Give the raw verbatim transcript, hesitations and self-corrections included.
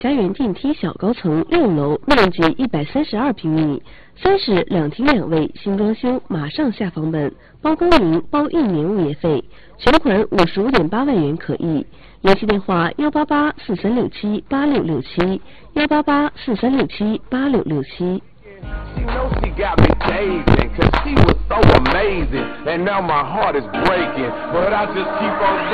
家园电梯小高层六楼，面积一百三十二平米，三室两厅两卫，新装修，马上下房本，包工龄，包一年物业费，全款五十五点八万元可以。联系电话：幺八八四三六七八六六七，幺八八四三六七八六六七。 She knows she got me caving, cause she was so amazing, and now my heart is breaking, but I just keep on